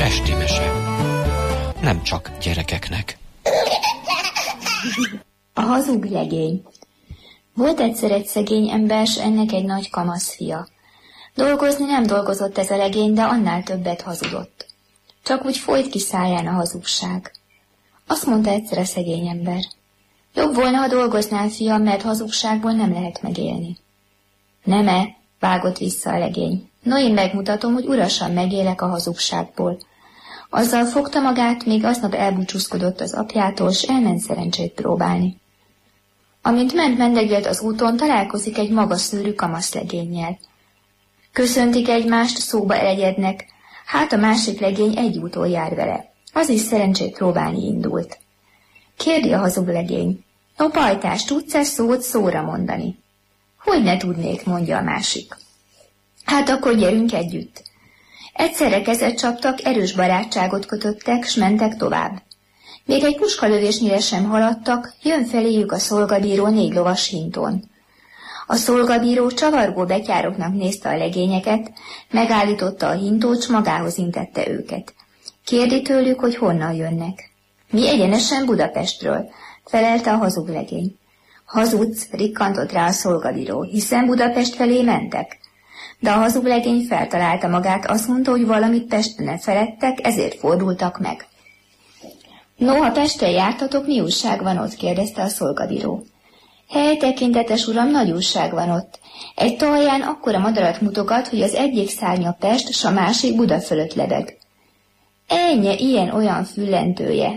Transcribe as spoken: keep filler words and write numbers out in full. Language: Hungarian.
Esti mese. Nem csak gyerekeknek. A hazug legény. Volt egyszer egy szegény ember, s ennek egy nagy kamasz fia. Dolgozni nem dolgozott ez a legény, de annál többet hazudott. Csak úgy folyt ki száján a hazugság. Azt mondta egyszer a szegény ember: jobb volna, ha dolgoznál, fiam, mert hazugságból nem lehet megélni. Nem-e, vágott vissza a legény. No, én megmutatom, hogy urasan megélek a hazugságból. Azzal fogta magát, még aznap elbúcsúzkodott az apjától, s elment szerencsét próbálni. Amint ment mendegélt az úton, találkozik egy magas szőrű kamaszlegénnyel. Köszöntik egymást, szóba elegyednek, hát a másik legény egy úton jár vele. Az is szerencsét próbálni indult. Kérdi a hazug legény: no, pajtás, tudsz-e szót szóra mondani? Hogy ne tudnék, mondja a másik. Hát akkor gyerünk együtt. Egyszerre kezet csaptak, erős barátságot kötöttek, s mentek tovább. Még egy puskalövésnyire sem haladtak, jön feléjük a szolgabíró négy lovas hinton. A szolgabíró csavargó betyároknak nézte a legényeket, megállította a hintót, s magához intette őket. Kérdi tőlük, hogy honnan jönnek. Mi egyenesen Budapestről, felelte a hazug legény. Hazudsz, rikkantott rá a szolgabíró, hiszen Budapest felé mentek. De a hazug legény feltalálta magát, azt mondta, hogy valamit Pesten feledtek, ezért fordultak meg. Noha Pesten jártatok, mi újság van ott? Kérdezte a szolgabíró. Hely, tekintetes uram, nagy újság van ott. Egy tolján akkora madarat mutogat, hogy az egyik szárnya Pest, s a másik Buda fölött lebeg. Ennyi ilyen-olyan füllentője,